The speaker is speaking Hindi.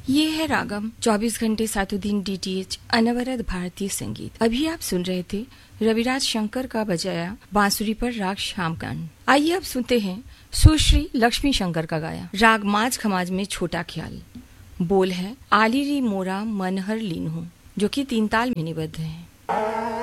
ये है रागम 24 घंटे सातों दिन डीटीएच अनवरत भारतीय संगीत। अभी आप सुन रहे थे रविराज शंकर का बजाया बांसुरी पर राग श्यामकांड। आइए अब सुनते हैं सुश्री लक्ष्मी शंकर का गाया राग माज खमाज में छोटा ख्याल। बोल है आली री मोरा मनहर लीन हूँ, जो कि 3 ताल में निबद्ध है।